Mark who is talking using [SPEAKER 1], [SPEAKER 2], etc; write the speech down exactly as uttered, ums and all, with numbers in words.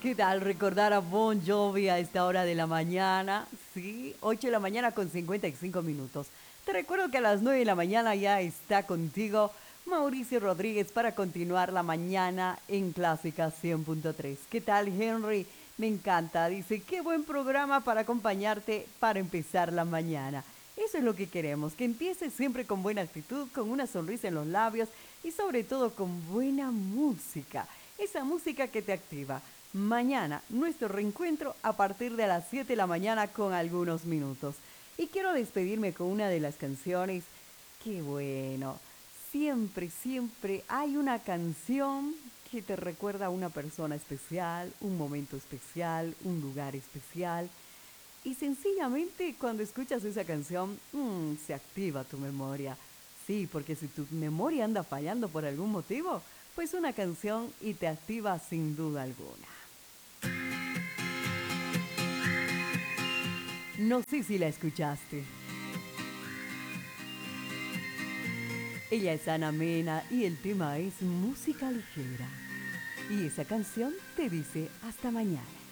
[SPEAKER 1] ¿Qué tal recordar a Bon Jovi a esta hora de la mañana? Sí, ocho de la mañana con cincuenta y cinco minutos. Te recuerdo que a las nueve de la mañana ya está contigo Mauricio Rodríguez para continuar la mañana en Clásica cien punto tres. ¿Qué tal, Henry? Me encanta. Dice, qué buen programa para acompañarte para empezar la mañana. Eso es lo que queremos, que empieces siempre con buena actitud, con una sonrisa en los labios y sobre todo con buena música. Esa música que te activa. Mañana, nuestro reencuentro a partir de las siete de la mañana con algunos minutos. Y quiero despedirme con una de las canciones. Qué bueno. Siempre, siempre hay una canción que te recuerda a una persona especial, un momento especial, un lugar especial. Y sencillamente cuando escuchas esa canción, mmm, se activa tu memoria. Sí, porque si tu memoria anda fallando por algún motivo, pues una canción y te activa sin duda alguna. No sé si la escuchaste. Ella es Ana Mena y el tema es música ligera. Y esa canción te dice hasta mañana.